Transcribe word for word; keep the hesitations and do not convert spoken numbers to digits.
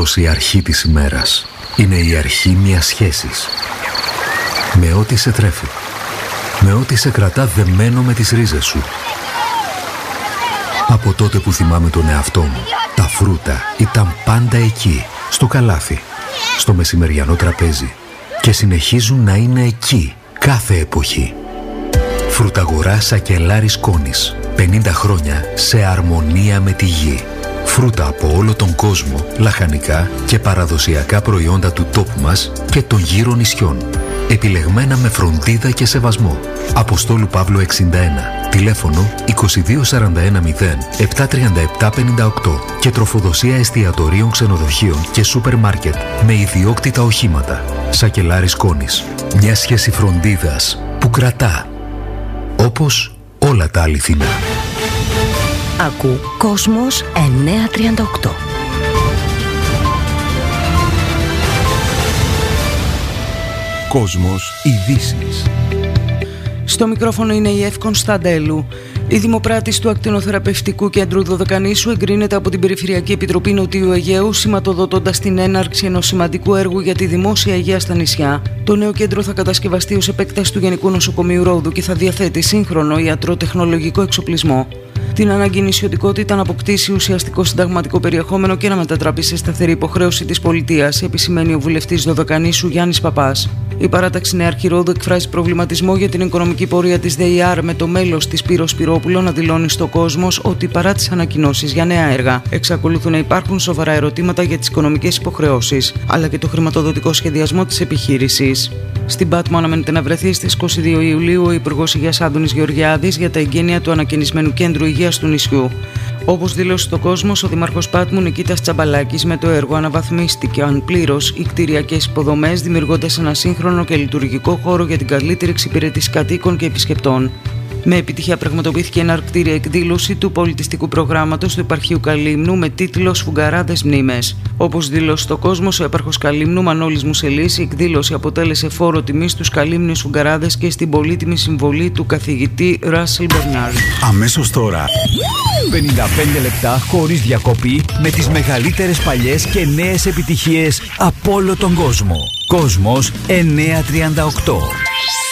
όπως η αρχή της ημέρας. Είναι η αρχή μιας σχέσης. Με ό,τι σε τρέφει. Με ό,τι σε κρατά δεμένο με τις ρίζες σου. Από τότε που θυμάμαι τον εαυτό μου, τα φρούτα ήταν πάντα εκεί, στο καλάθι, στο μεσημεριανό τραπέζι. Και συνεχίζουν να είναι εκεί, κάθε εποχή. Φρουταγορά Σακελάρης Κόνης. πενήντα χρόνια σε αρμονία με τη γη. Φρούτα από όλο τον κόσμο, λαχανικά και παραδοσιακά προϊόντα του τόπου μας και των γύρω νησιών. Επιλεγμένα με φροντίδα και σεβασμό. Αποστόλου Παύλου εξήντα ένα. Τηλέφωνο είκοσι δύο σαράντα ένα μηδέν επτά τριάντα επτά πενήντα οκτώ και τροφοδοσία εστιατορίων, ξενοδοχείων και σούπερ μάρκετ με ιδιόκτητα οχήματα. Σακελάρης Κόνης. Μια σχέση φροντίδας που κρατά. Όπως όλα τα αληθινά. Ακού Κόσμος εννιακόσια τριάντα οκτώ. Κόσμος ειδήσεις. Στο μικρόφωνο είναι η Εύη Κωνσταντέλου. Η δημοπράτης του Ακτινοθεραπευτικού Κέντρου Δωδεκανήσου εγκρίνεται από την Περιφερειακή Επιτροπή Νοτιού Αιγαίου, σηματοδοτώντας την έναρξη ενός σημαντικού έργου για τη δημόσια υγεία στα νησιά. Το νέο κέντρο θα κατασκευαστεί ως επέκταση του Γενικού Νοσοκομείου Ρόδου και θα διαθέτει σύγχρονο ιατροτεχνολογικό εξοπλισμό. Την ανάγκη νησιωτικότητα να αποκτήσει ουσιαστικό συνταγματικό περιεχόμενο και να μετατραπεί σε σταθερή υποχρέωση της πολιτείας, επισημαίνει ο βουλευτής Δωδεκανήσου Γιάννης Παπάς. Η παράταξη Νεάρχη Ρόδου εκφράζει προβληματισμό για την οικονομική πορεία της ΔΕΙΑΡ, με το μέλος της Σπύρος Σπυρόπουλο να δηλώνει στο Κόσμος ότι παρά τις ανακοινώσεις για νέα έργα, εξακολουθούν να υπάρχουν σοβαρά ερωτήματα για τις οικονομικές υποχρεώσεις, αλλά και το χρηματοδοτικό σχεδιασμό της επιχείρησης. Στην Πάτμο αναμένεται να βρεθεί στις είκοσι δύο Ιουλίου ο Υπουργός Υγείας Άδωνης Γεωργιάδης για τα εγγένεια του ανακαινισμένου κέντρου υγείας του νησιού. Όπως δήλωσε στο Κόσμος, ο Δήμαρχος Πάτμου Νικήτας Τσαμπαλάκης, με το έργο αναβαθμίστηκαν πλήρως οι κτηριακές υποδομές, δημιουργώντας ένα σύγχρονο και λειτουργικό χώρο για την καλύτερη εξυπηρέτηση κατοίκων και επισκεπτών. Με επιτυχία πραγματοποιήθηκε εναρκτήρια εκδήλωση του πολιτιστικού προγράμματος του Επαρχείου Καλύμνου με τίτλο «Σφουγγαράδες Μνήμες». Όπως δήλωσε στο Κόσμος ο Έπαρχος Καλύμνου Μανώλης Μουσελής, η εκδήλωση αποτέλεσε φόρο τιμής στους Καλύμνιους Σφουγγαράδες και στην πολύτιμη συμβολή του καθηγητή Ράσελ Μπερνάρ. Αμέσως τώρα, πενήντα πέντε λεπτά χωρίς διακοπή με τις μεγαλύτερες παλιές και νέες επιτυχίες από όλο τον κόσμο. Κόσμος εννιακόσια τριάντα οκτώ.